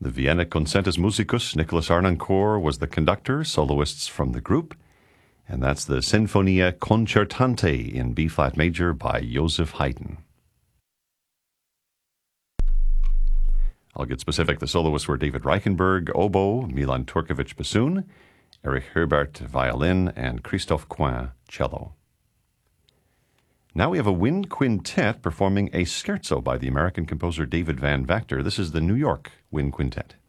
The Vienna Concertus Musicus, Nicholas Arnoncourt was the conductor, soloists from the group. And that's the Sinfonia Concertante in B-flat major by Joseph Haydn. I'll get specific. The soloists were David Reichenberg, oboe, Milan Turkovic, bassoon, Erich Herbert, violin, and Christophe Coin, cello. Now we have a wind quintet performing a scherzo by the American composer David Van Vactor. This is the New York Wind Quintet.